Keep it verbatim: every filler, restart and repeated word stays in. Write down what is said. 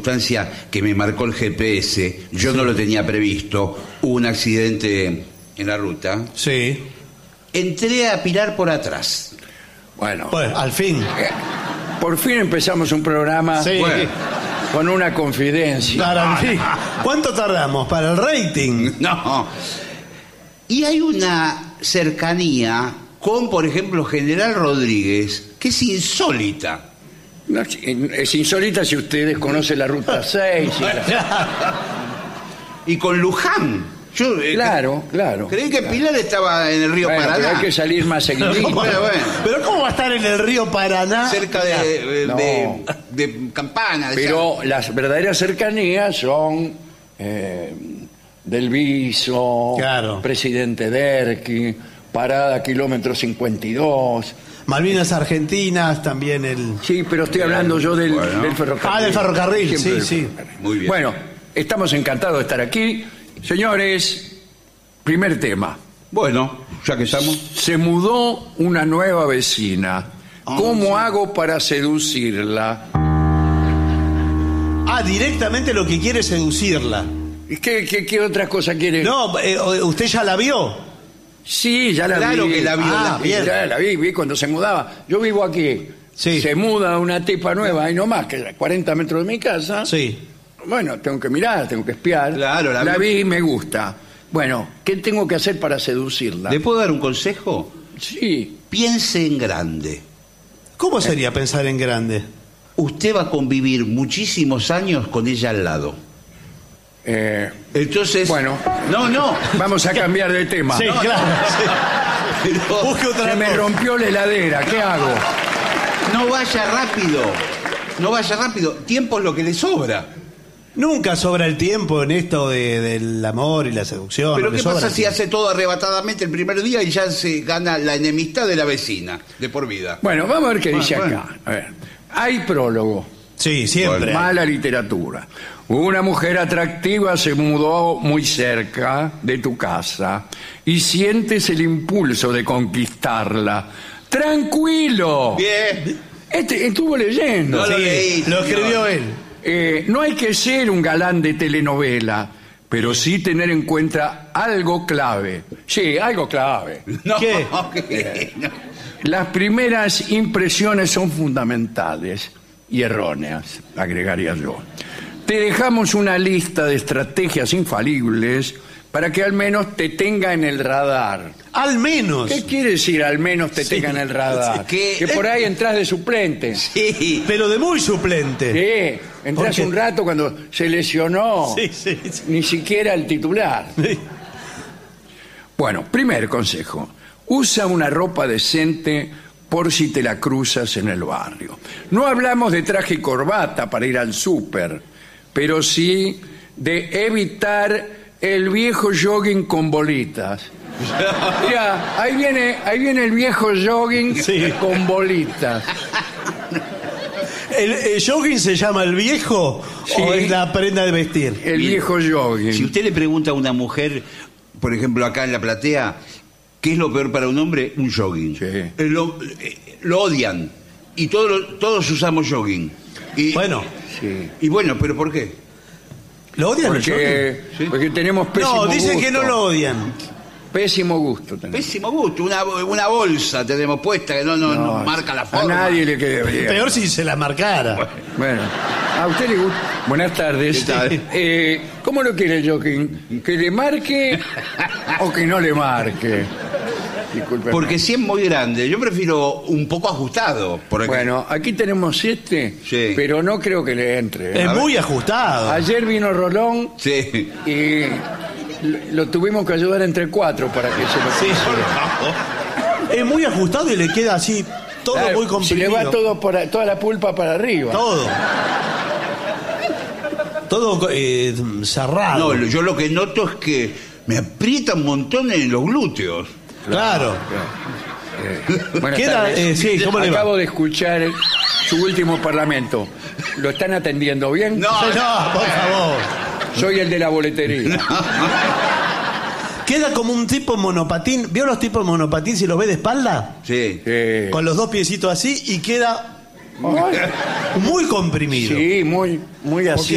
circunstancia que me marcó el G P S, yo sí. no lo tenía previsto, hubo un accidente en la ruta. Sí. Entré a Pilar por atrás. Bueno, pues al fin. Eh, por fin empezamos un programa sí. bueno, con una confidencia. Para mí. ¿Cuánto tardamos para el rating? No. Y hay una cercanía con, por ejemplo, General Rodríguez, que es insólita. No, es insólita si ustedes conocen la ruta seis. Y, la... y con Luján. Yo, eh, claro, claro. Creí que claro. Pilar estaba en el río bueno, Paraná. Pero hay que salir más seguido. bueno, bueno. Pero ¿cómo va a estar en el río Paraná? Cerca de, de, no. de, de Campana. De pero ya. Las verdaderas cercanías son eh, Del Viso, claro. Presidente Derqui, Parada kilómetro cincuenta y dos. Malvinas Argentinas, también el... Sí, pero estoy hablando yo del, bueno. del ferrocarril. Ah, del ferrocarril, Siempre sí, del sí. ferrocarril. Muy bien. Bueno, estamos encantados de estar aquí. Señores, primer tema. Bueno, ya que estamos. Se mudó una nueva vecina. Oh, ¿Cómo sí. hago para seducirla? Ah, directamente lo que quiere es seducirla. ¿Qué, qué, qué otra cosa quiere? No, eh, ¿usted ya la vio? Sí, ya la Claro vi. que la vio, Ah, la- bien. Ya la vi, vi cuando se mudaba. Yo vivo aquí. Sí. Se muda una tipa nueva y no más, que a cuarenta metros de mi casa. Sí. Bueno, tengo que mirar, tengo que espiar. Claro, la la vi. vi y me gusta. Bueno, ¿qué tengo que hacer para seducirla? ¿Le puedo dar un consejo? Sí. Piense en grande. ¿Cómo sería pensar en grande? Usted va a convivir muchísimos años con ella al lado. Eh, Entonces... Bueno. No, no. vamos a cambiar de tema. Sí, claro. sí. Pero Busque otra Se me cosa. rompió la heladera, ¿qué hago? no vaya rápido. No vaya rápido. Tiempo es lo que le sobra. Nunca sobra el tiempo en esto de, del amor y la seducción. Pero lo que ¿qué sobra pasa el si tiempo. hace todo arrebatadamente el primer día y ya se gana la enemistad de la vecina de por vida? Bueno, vamos a ver qué Bueno, dice bueno. acá. A ver. Hay prólogo. Sí, siempre. Mala literatura. Una mujer atractiva se mudó muy cerca de tu casa y sientes el impulso de conquistarla. ¡Tranquilo! Bien. Este estuvo leyendo. No lo Sí, leí, lo señor. escribió él. Eh, no hay que ser un galán de telenovela, pero sí tener en cuenta algo clave. Sí, algo clave. No, ¿Qué? ¿qué? No. Las primeras impresiones son fundamentales y erróneas, agregaría yo. Te dejamos una lista de estrategias infalibles para que al menos te tenga en el radar. Al menos. ¿Qué quiere decir al menos te Sí, tenga en el radar? sí, que- Que por ahí entras de suplente. Sí. Pero de muy suplente. Sí, entras ¿Por qué? un rato cuando se lesionó. Sí, sí, sí. Ni siquiera el titular. Sí. Bueno, primer consejo. Usa una ropa decente por si te la cruzas en el barrio. No hablamos de traje y corbata para ir al súper, pero sí de evitar el viejo jogging con bolitas. Mira, ahí viene, ahí viene el viejo jogging Sí. con bolitas. ¿El, el jogging se llama el viejo Sí. o es la prenda de vestir? El Bien. viejo jogging. Si usted le pregunta a una mujer, por ejemplo acá en la platea, ¿qué es lo peor para un hombre? Un jogging. Sí. Eh, Lo, eh, lo odian. Y todos, lo- todos usamos jogging. Y, Bueno, Sí. y bueno, ¿pero por qué? ¿lo odian el Porque, jogging? Sí. porque tenemos pésimo No, dicen gusto. que no lo odian. Pésimo gusto tenemos. Pésimo gusto. Una, una bolsa tenemos puesta que no, no, no No, marca la a forma. nadie le queda bien. Peor si se la marcara. Bueno, a usted le gusta. Buenas tardes. ¿Qué tal? Eh, ¿Cómo lo quiere el jogging? ¿Que le marque o que no le marque? Disculpe. Porque si es muy grande, yo prefiero un poco ajustado. Por ejemplo. Bueno, aquí tenemos este, Sí. pero no creo que le entre. Es A ver. muy ajustado. Ayer vino Rolón Sí. y lo, lo tuvimos que ayudar entre cuatro para que se lo Sí, pusiera. es muy ajustado y le queda así todo Claro, muy si comprimido. le va todo por, a- toda la pulpa para arriba. Todo. Todo eh, cerrado. No, yo lo que noto es que me aprieta un montón en los glúteos. Claro. Eh, buenas Queda, tardes. eh, sí, ¿cómo le va? Acabo de escuchar su último parlamento. ¿Lo están atendiendo bien? No, No, por favor. Soy el de la boletería. Queda como un tipo monopatín. ¿Vio los tipos monopatín si los ve de espalda? Sí. Eh, Con los dos piecitos así y queda muy comprimido. sí, muy, muy así.